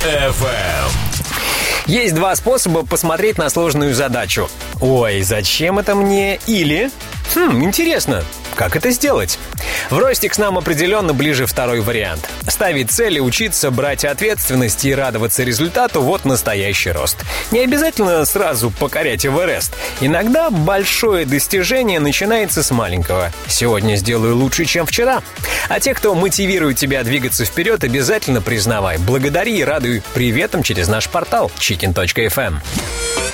FM. Есть два способа посмотреть на сложную задачу. Ой, зачем это мне? Или... интересно, как это сделать? В Ростикс нам определенно ближе второй вариант. Ставить цели, учиться, брать ответственность и радоваться результату – вот настоящий рост. Не обязательно сразу покорять Эверест. Иногда большое достижение начинается с маленького. Сегодня сделаю лучше, чем вчера. А те, кто мотивирует тебя двигаться вперед, обязательно признавай, благодари и радуй приветом через наш портал chicken.fm.